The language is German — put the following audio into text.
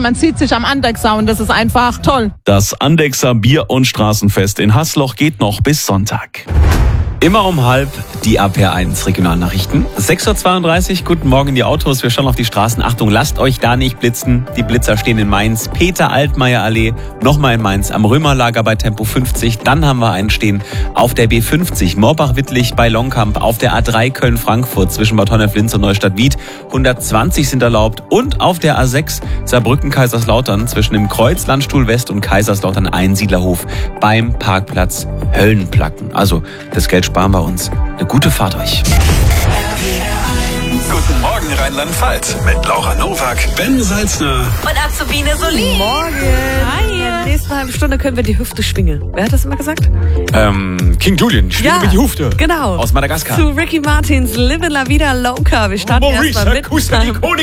man sieht sich am Andechser und das ist einfach toll. Das Andechser Bier- und Straßenfest in Haßloch geht noch bis Sonntag. Immer um 12:30 die APR1 Regionalnachrichten. 6.32 Uhr, guten Morgen in die Autos. Wir schauen auf die Straßen. Achtung, lasst euch da nicht blitzen. Die Blitzer stehen in Mainz, Peter-Altmaier-Allee, nochmal in Mainz, am Römerlager bei Tempo 50. Dann haben wir einen stehen auf der B50, Morbach-Wittlich bei Longkamp, auf der A3 Köln-Frankfurt zwischen Bad Honnef-Linz und Neustadt-Wied. 120 sind erlaubt. Und auf der A6 Saarbrücken-Kaiserslautern zwischen dem Kreuz Landstuhl West und Kaiserslautern Einsiedlerhof beim Parkplatz Höllenplatten. Also das Geld sparen wir uns. Eine gute Fahrt euch. Guten Morgen Rheinland-Pfalz mit Laura Nowak, Ben Salzner und Azubine Solin. Morgen. Hi. In der nächsten halben Stunde können wir die Hüfte schwingen. Wer hat das immer gesagt? King Julian, schwinge mit die Hüfte. Genau. Aus Madagaskar. Zu Ricky Martins Livin' La Vida Loca. Wir starten erstmal mit